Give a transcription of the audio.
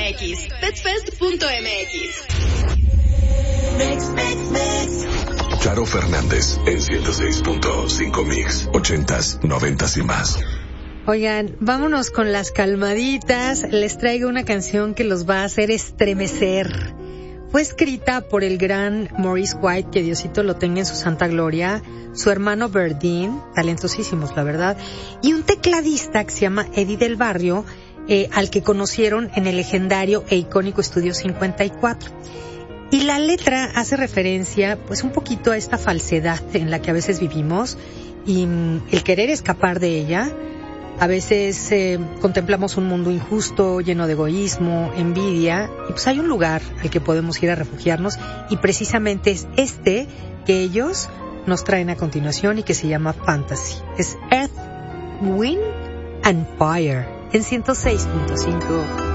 FestFest.mx. FestFest.mx. Charo Fernández en 106.5 Mix, 80s, 90s y más. Oigan, vámonos con las calmaditas. Les traigo una canción que los va a hacer estremecer. Fue escrita por el gran Maurice White, que Diosito lo tenga en su santa gloria, su hermano Verdine, talentosísimos la verdad, y un tecladista que se llama Eddie del Barrio, al que conocieron en el legendario e icónico Estudio 54. Y la letra hace referencia pues un poquito a esta falsedad en la que a veces vivimos y el querer escapar de ella. A veces contemplamos un mundo injusto, lleno de egoísmo, envidia, y pues hay un lugar al que podemos ir a refugiarnos, y precisamente es este que ellos nos traen a continuación y que se llama Fantasy. Es Earth, Wind and Fire en 106.5